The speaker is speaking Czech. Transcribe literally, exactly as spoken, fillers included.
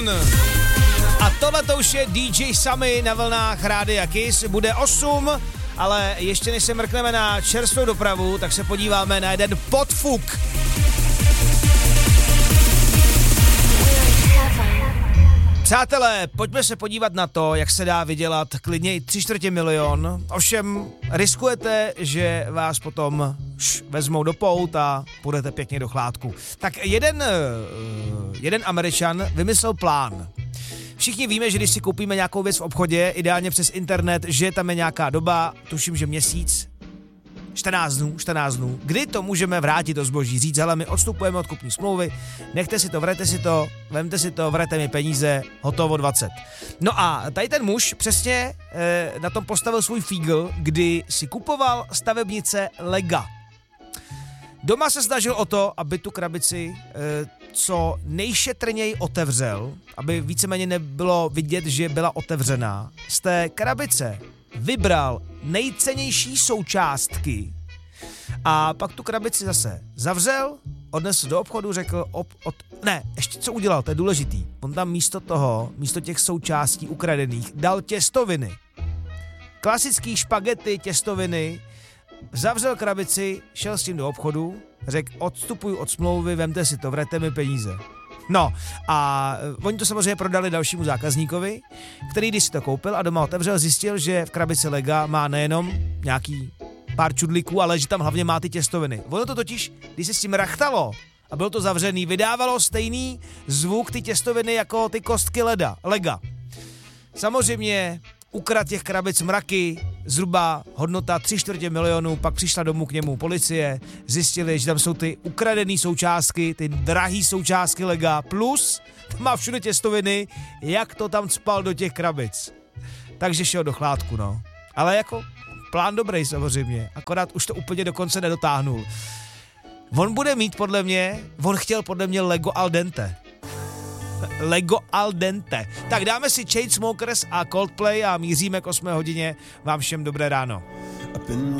milion. A tohle to už je D J Sammy na vlnách Rádia Kiss. Bude osm, ale ještě než se mrkneme na čerstvou dopravu, tak se podíváme na jeden podfuk. Přátelé, pojďme se podívat na to, jak se dá vydělat klidně i tři čtvrtě milion. Ovšem, riskujete, že vás potom š, vezmou do pout a půjdete pěkně do chládku. Tak jeden, jeden Američan vymyslel plán. Všichni víme, že když si koupíme nějakou věc v obchodě, ideálně přes internet, že tam je nějaká doba, tuším, že měsíc, čtrnáct dnů, čtrnáct dnů, kdy to můžeme vrátit to zboží, říct, hele, my odstupujeme od kupní smlouvy, nechte si to, vrajte si to, vemte si to, vrajte mi peníze, hotovo dvacet. No a tady ten muž přesně eh, na tom postavil svůj fígl, kdy si kupoval stavebnice Lega. Doma se snažil o to, aby tu krabici eh, co nejšetrněji otevřel, aby víceméně nebylo vidět, že byla otevřená. Z té krabice vybral nejcennější součástky a pak tu krabici zase zavřel, odnesl do obchodu, řekl, op, od, ne, ještě co udělal, to je důležitý. On tam místo toho, místo těch součástí ukradených, dal těstoviny. Klasický špagety, těstoviny, zavřel krabici, šel s tím do obchodu, řekl, odstupuju od smlouvy, vemte si to, vraťte mi peníze. No a oni to samozřejmě prodali dalšímu zákazníkovi, který když si to koupil a doma otevřel, zjistil, že v krabici Lega má nejenom nějaký pár čudlíků, ale že tam hlavně má ty těstoviny. Ono to totiž, když se s tím rachtalo a bylo to zavřený, vydávalo stejný zvuk ty těstoviny jako ty kostky leda, Lega. Samozřejmě ukradl těch krabic mraky, zhruba hodnota tři čtvrtě milionů, pak přišla domů k němu policie, zjistili, že tam jsou ty ukradené součástky, ty drahé součástky Lega, plus tam má všude těstoviny, jak to tam cpal do těch krabic. Takže šel do chládku, no. Ale jako plán dobrý samozřejmě, akorát už to úplně do konce nedotáhnul. On bude mít podle mě, on chtěl podle mě Lego al dente. Lego al dente. Tak dáme si Chainsmokers a Coldplay a míříme k osmé hodině. Vám všem dobré ráno.